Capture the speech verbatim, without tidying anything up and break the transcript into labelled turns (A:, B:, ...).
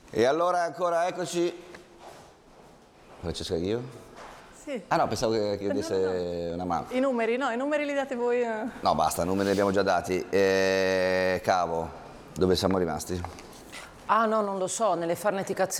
A: E allora ancora eccoci. Faccio scrivere io?
B: Sì.
A: Ah no, pensavo che
B: No,
A: chiedesse
B: no, no.
A: una mano.
B: I numeri, no, i numeri li date voi. Eh.
A: No, basta, i numeri li abbiamo già dati. E... Cavo, dove siamo rimasti?
C: Ah no, non lo so, nelle farneticazioni